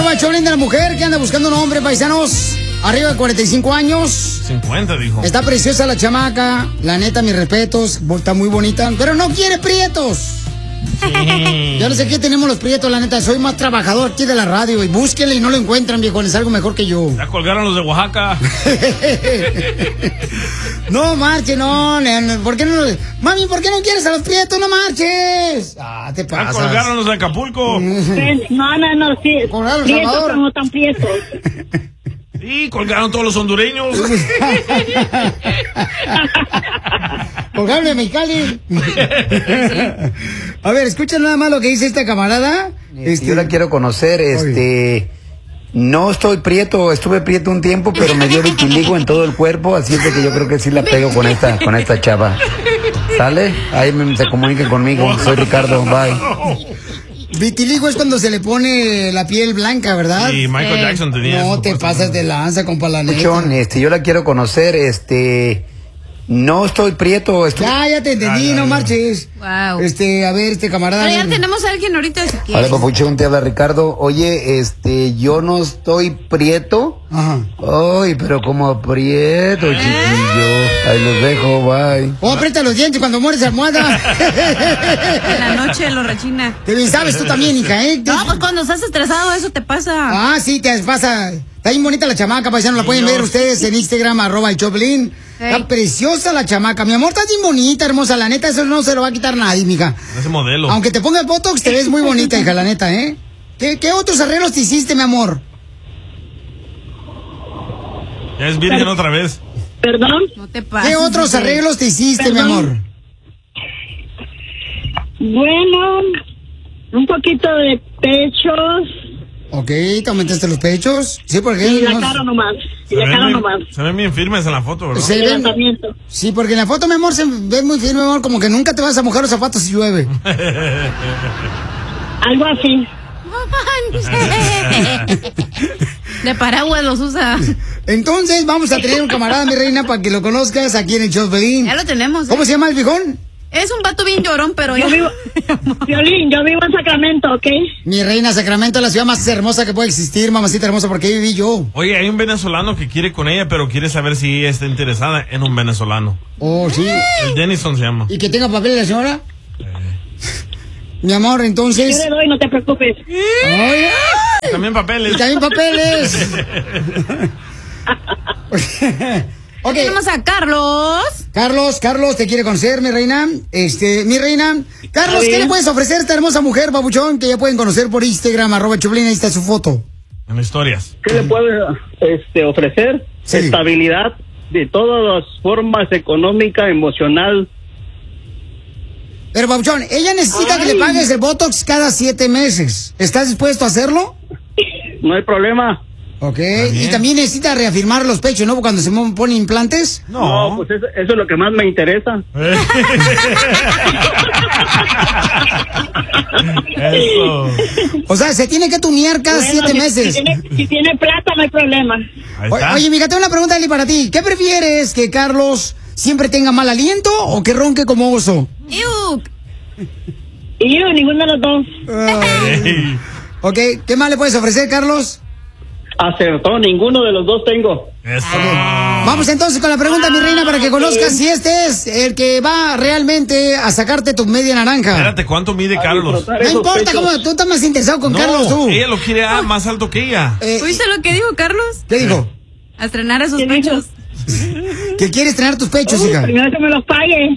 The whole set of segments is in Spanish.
@Choplin de la mujer que anda buscando un hombre, paisanos. Arriba de 45 años. 50, dijo. Está preciosa la chamaca. La neta, mis respetos. Está muy bonita. Pero no quiere prietos. Sí. Yo no sé qué tenemos los prietos, la neta. Soy más trabajador aquí de la radio. Y búsquenle y no lo encuentran, viejones. Algo mejor que yo. Ya colgaron los de Oaxaca. No marche, no. ¿Por qué no? Mami, ¿por qué no quieres a los prietos? No marches. Te pasas. Ya colgaron los de Acapulco. No, sí. Colgaron prietos, Salvador. pero no tan prietos. Sí, colgaron todos los hondureños. Colgaron de Mexicali. A ver, escucha nada más lo que dice esta camarada. Yo la quiero conocer, no estoy prieto, estuve prieto un tiempo, pero me dio vitiligo en todo el cuerpo, así es de que yo creo que sí la pego con esta chava. ¿Sale? Ahí se comuniquen conmigo, soy Ricardo, bye. Vitiligo es cuando se le pone la piel blanca, ¿verdad? Sí, Michael Jackson tenía eso. No te pasas de lanza, compa, la neta. Yo la quiero conocer, no estoy prieto. Ya te entendí, no marches. Wow. A ver, camarada. Pero ya tenemos a alguien ahorita si quieres. Hola, papuchón, te habla Ricardo. Oye, yo no estoy prieto. Ajá. Ay, pero como prieto, chiquillo. Ahí los dejo, bye. Aprieta los dientes cuando mueres almohada. En la noche lo rechina. Qué bien sabes tú también, hija, ¿eh? No, pues cuando estás estresado eso te pasa. Sí, te pasa. Está bien bonita la chamaca, paisano. La pueden ver ustedes en Instagram, @Choplin. Está preciosa la chamaca. Mi amor, estás bien bonita, hermosa. La neta, eso no se lo va a quitar nadie, mija. Ese modelo. Aunque te pongas botox, te ves muy bonita, hija, la neta, ¿eh? ¿Qué otros arreglos te hiciste, mi amor? Ya es virgen otra vez. ¿Perdón? No te pases. ¿Qué otros arreglos te hiciste, mi amor? Bueno, un poquito de pechos. Ok, ¿te aumentaste los pechos? Sí, porque... Y la cara nomás. Se ven bien firmes en la foto, ¿verdad? Sí, porque en la foto, mi amor, se ve muy firme, mi amor, como que nunca te vas a mojar los zapatos si llueve. Algo así. De paraguas los usa. Entonces, vamos a tener un camarada, mi reina, para que lo conozcas aquí en el Choplin. Ya lo tenemos. ¿Cómo se llama el viejón? Es un vato bien llorón, pero yo vivo en Sacramento, ¿ok? Mi reina, Sacramento es la ciudad más hermosa que puede existir, mamacita hermosa, porque ahí viví yo. Oye, hay un venezolano que quiere con ella, pero quiere saber si ella está interesada en un venezolano. Oh, sí. El Denison se llama. ¿Y que tenga papeles la señora? Mi amor, entonces... Yo le doy, no te preocupes. Ay, también papeles. Y también papeles. Okay. Tenemos a Carlos. Carlos, te quiere conocer, mi reina. Mi reina. Carlos, ¿qué le puedes ofrecer a esta hermosa mujer, babuchón, que ya pueden conocer por Instagram, @Choplin, ahí está su foto? En historias. ¿Qué le puedes ofrecer? Sí. Estabilidad de todas las formas, económica, emocional. Pero, babuchón, ella necesita que le pagues el Botox cada 7 meses. ¿Estás dispuesto a hacerlo? No hay problema. Ok, y también necesita reafirmar los pechos, ¿no? Cuando se ponen implantes. No, pues eso es lo que más me interesa. Eso. O sea, se tiene que tunear cada 7 meses. Si tiene plata, no hay problema. Oye, mija, tengo una pregunta, Eli, para ti. ¿Qué prefieres, que Carlos siempre tenga mal aliento o que ronque como oso? Ninguno de los dos. Ok, ¿qué más le puedes ofrecer, Carlos? Acertó, ninguno de los dos tengo. Eso. Vamos entonces con la pregunta, mi reina, para que conozcas si este es el que va realmente a sacarte tu media naranja. Espérate, ¿cuánto mide Carlos? No importa, cómo tú estás más interesado con Carlos, tú. Ella lo quiere más alto que ella. ¿Oíste lo que dijo Carlos? ¿Qué dijo? A estrenar esos pechos. Que quiere estrenar tus pechos, hija. Primero que me los pague.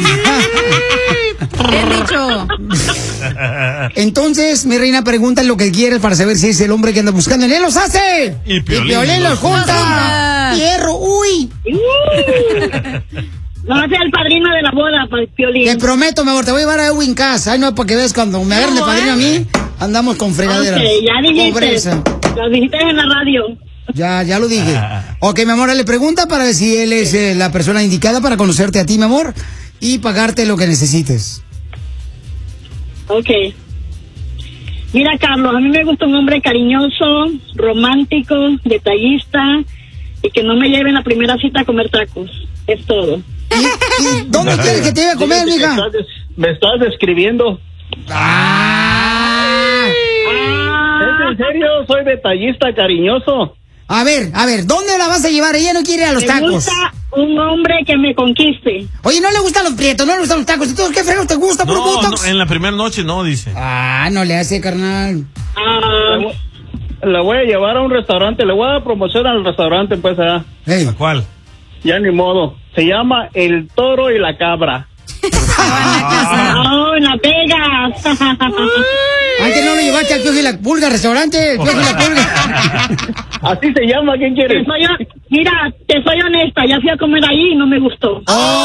Bien dicho. Entonces, mi reina, pregunta lo que quieres para saber si es el hombre que anda buscando. ¡Él los hace! Y Piolín los junta. ¡Hierro! ¡Uy! No va a ser el padrino de la boda, Piolín. Te prometo, mi amor, te voy a llevar a Edwin Cass. Ay, no, para que veas cuando me agarren de padrino a mí, andamos con fregaderas. Ok, ya dijiste. Lo dijiste en la radio. Ya lo dije. Ok, mi amor, le pregunta para ver si él es la persona indicada para conocerte a ti, mi amor, y pagarte lo que necesites. Ok. Mira, Carlos, a mí me gusta un hombre cariñoso, romántico, detallista y que no me lleve en la primera cita a comer tacos. Es todo. ¿Y dónde quieres que te lleve a comer, mija? Me estás describiendo. Ese en serio, soy detallista cariñoso. A ver, ¿dónde la vas a llevar? Ella no quiere ir a los Me tacos. gusta un hombre que me conquiste. Oye, no le gustan los prietos, no le gustan los tacos. ¿Entonces qué fregos te gusta por botox? No, en la primera noche no, dice. Ah, no le hace, carnal. La voy a llevar a un restaurante, le voy a dar promoción al restaurante, pues, allá. Hey. ¿Cuál? Ya ni modo. Se llama El Toro y la Cabra. No, en Las Vegas. Antes no lo llevaste al Piojo y la Pulga restaurante, el Piojo y la Pulga. Así se llama, ¿quién quiere? Mira, te soy honesta, ya fui a comer ahí y no me gustó.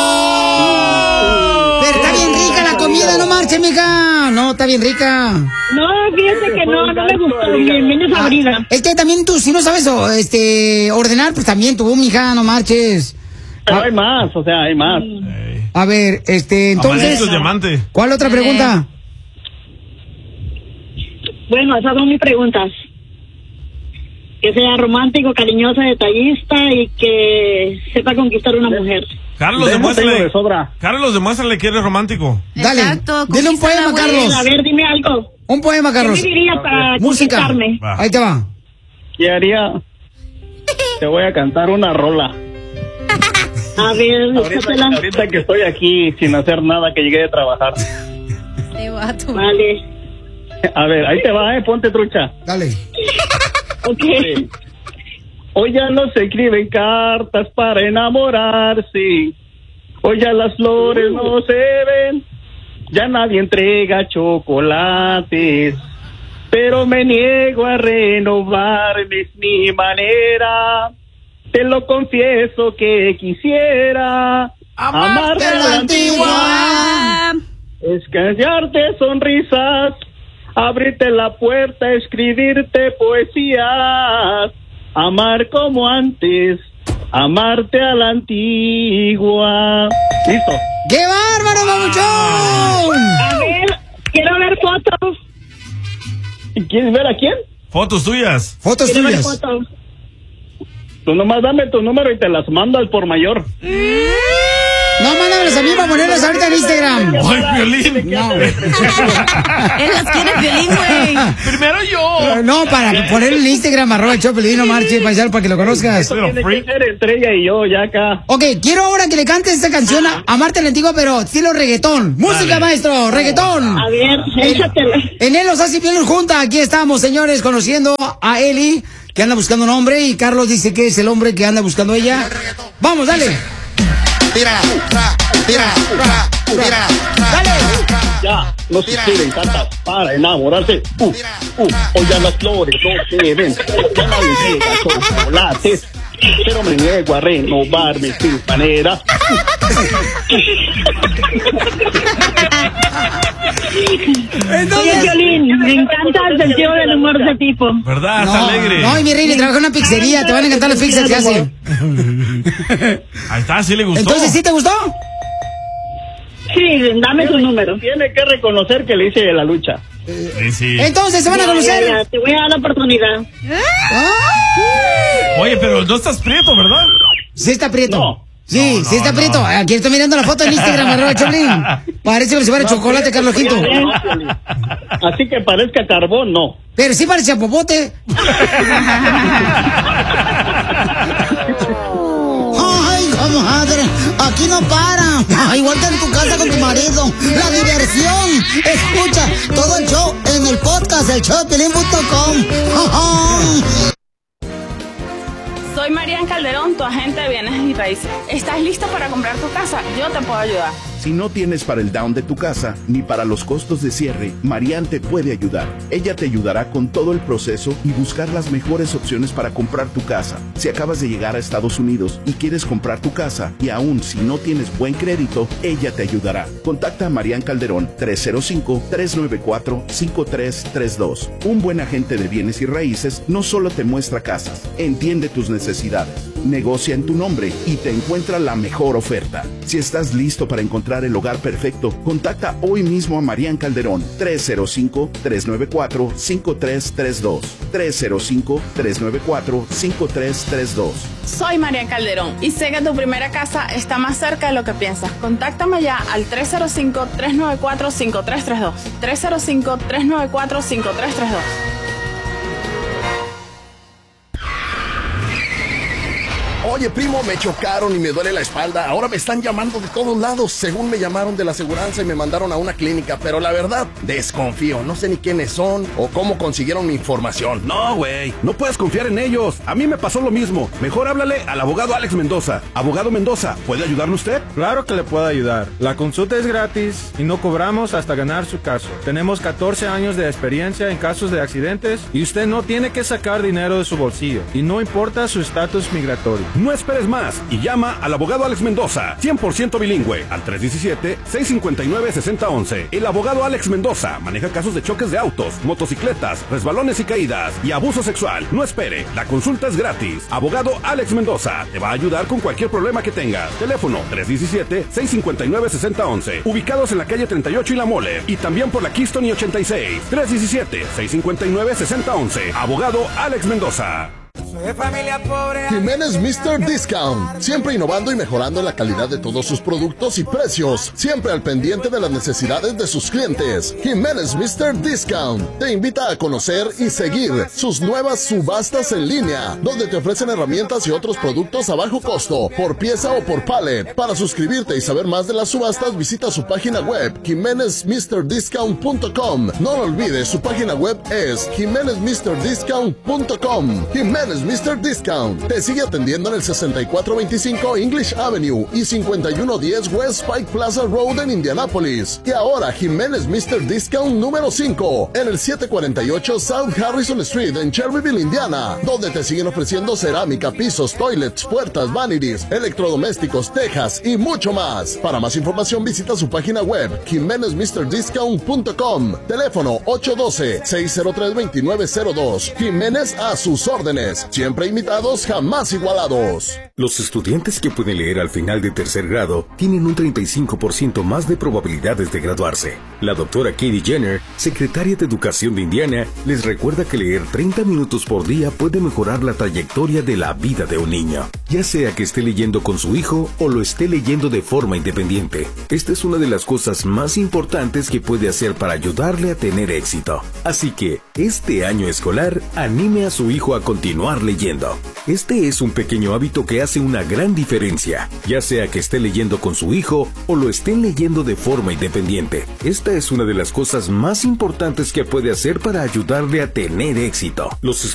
Pero está bien rica la comida, no marches, mija. No, está bien rica. No, fíjate que no me gustó, bien desabrida. Es que también tú, si no sabes ordenar, pues también tú, mija, no marches. Pero hay más, o sea, hay más. A ver, entonces, Amanito diamante. ¿cuál otra pregunta? Bueno, esas son mis preguntas. Que sea romántico, cariñoso, detallista y que sepa conquistar a una mujer. Carlos, demuéstrale que eres romántico. Dale, Exacto, dile un poema, Carlos. A ver, dime algo. Un poema, Carlos. ¿Qué me dirías para Música. conquistarme? Ahí te va. ¿Qué haría? Te voy a cantar una rola. A ver, Ahorita que estoy aquí sin hacer nada, que llegué de trabajar. Vale. A ver, ahí te va, ponte trucha. Dale. Ok. Hoy ya no se escriben cartas para enamorarse. Hoy ya las flores no se ven. Ya nadie entrega chocolates. Pero me niego a renovarme, es mi manera. Te lo confieso que quisiera amarte a la antigua. Escanciarte sonrisas, abrirte la puerta, escribirte poesías, amar como antes, amarte a la antigua. Listo. ¡Qué bárbaro, babuchón! A ver, quiero ver fotos. ¿Quieres ver a quién? Fotos tuyas. Fotos Quiero ver tuyas. fotos. Tú nomás dame tu número y te las mando al por mayor. No, mándamelas a mí para ponerlas ahorita en Instagram. ¡Ay, Violín! No. Él las quiere Piolín, güey. Primero yo. No, para poner en Instagram, @Chopelín, no marche, paisano, para que lo conozcas. Eso tiene que ser entre ella y yo, ya acá. Ok, quiero ahora que le cantes esta canción a Marta la Antigua, pero estilo reggaetón. Música, maestro, reggaetón. A ver, échatela. En él los hace bien junta. Aquí estamos, señores, conociendo a Eli, que anda buscando un hombre, y Carlos dice que es el hombre que anda buscando a ella. Vamos, dale. Tira, Dale. Ya, no se escriben cartas para enamorarse. Hoy ya las flores no se ven. Ya nadie entrega chocolates. Pero me niego a renovarme sin manera. Oye, Violín, me encanta el sentido del humor de ese tipo. ¿Verdad? Está alegre. No, y mi reina, trabaja en una pizzería. Te van a encantar las pizzas que hace. Ahí está, sí le gustó. Entonces, ¿sí te gustó? Sí, dame su número. Tiene que reconocer que le hice la lucha. Sí, sí. Entonces, se van a conocer. Ya, te voy a dar la oportunidad. Oye, pero no estás prieto, ¿verdad? Sí está prieto. No. Sí, sí está prieto. Aquí estoy mirando la foto en Instagram, @Choplin. Parece como si fuera chocolate, Carlos Quinto. Así que parezca carbón, no. Pero sí parece a popote. Ay, comadre, aquí no para. Igual que en tu casa con tu marido. La diversión. Escucha todo el show en el podcast, el showpelín.com. Soy Marian Calderón, tu agente de bienes y raíces. ¿Estás lista para comprar tu casa? Yo te puedo ayudar. Si no tienes para el down de tu casa, ni para los costos de cierre, Marian te puede ayudar. Ella te ayudará con todo el proceso y buscar las mejores opciones para comprar tu casa. Si acabas de llegar a Estados Unidos y quieres comprar tu casa, y aún si no tienes buen crédito, ella te ayudará. Contacta a Marian Calderón, 305-394-5332. Un buen agente de bienes y raíces no solo te muestra casas, entiende tus necesidades, negocia en tu nombre y te encuentra la mejor oferta. Si estás listo para encontrar el hogar perfecto, contacta hoy mismo a Marian Calderón, 305-394-5332. 305-394-5332. Soy Marian Calderón y sé que tu primera casa está más cerca de lo que piensas. Contáctame ya al 305-394-5332. 305-394-5332. Oye, primo, me chocaron y me duele la espalda. Ahora me están llamando de todos lados. Según me llamaron de la aseguranza y me mandaron a una clínica. Pero la verdad, desconfío. No sé ni quiénes son o cómo consiguieron mi información. No, güey. No puedes confiar en ellos. A mí me pasó lo mismo. Mejor háblale al abogado Alex Mendoza. Abogado Mendoza, ¿puede ayudarle usted? Claro que le puedo ayudar. La consulta es gratis y no cobramos hasta ganar su caso. Tenemos 14 años de experiencia en casos de accidentes y usted no tiene que sacar dinero de su bolsillo. Y no importa su estatus migratorio. No esperes más y llama al abogado Alex Mendoza, 100% bilingüe, al 317-659-6011. El abogado Alex Mendoza maneja casos de choques de autos, motocicletas, resbalones y caídas y abuso sexual. No espere, la consulta es gratis. Abogado Alex Mendoza te va a ayudar con cualquier problema que tengas. Teléfono 317-659-6011. Ubicados en la calle 38 y La Mole y también por la Keystone y 86. 317-659-6011. Abogado Alex Mendoza. Jiménez Mr. Discount, siempre innovando y mejorando la calidad de todos sus productos y precios, siempre al pendiente de las necesidades de sus clientes. Jiménez Mr. Discount te invita a conocer y seguir sus nuevas subastas en línea, donde te ofrecen herramientas y otros productos a bajo costo, por pieza o por pallet. Para suscribirte y saber más de las subastas, visita su página web, jimenezmrdiscount.com. No lo olvides, su página web es jimenezmrdiscount.com. Jiménez Mr. Discount te sigue atendiendo en el 6425 English Avenue y 5110 West Pike Plaza Road en Indianapolis. Y ahora Jiménez Mr. Discount número 5 en el 748 South Harrison Street en Cherryville, Indiana, donde te siguen ofreciendo cerámica, pisos, toilets, puertas, vanities, electrodomésticos, tejas y mucho más. Para más información visita su página web jimenezmrdiscount.com. Teléfono 812-603-2902. Jiménez a sus órdenes. Siempre imitados, jamás igualados. Los estudiantes que pueden leer al final de tercer grado tienen un 35% más de probabilidades de graduarse. La doctora Katie Jenner, secretaria de Educación de Indiana, les recuerda que leer 30 minutos por día puede mejorar la trayectoria de la vida de un niño, ya sea que esté leyendo con su hijo o lo esté leyendo de forma independiente. Esta es una de las cosas más importantes que puede hacer para ayudarle a tener éxito. Así que, este año escolar, anime a su hijo a continuar leyendo. Este es un pequeño hábito que hace una gran diferencia, ya sea que esté leyendo con su hijo o lo estén leyendo de forma independiente. Esta es una de las cosas más importantes que puede hacer para ayudarle a tener éxito. Los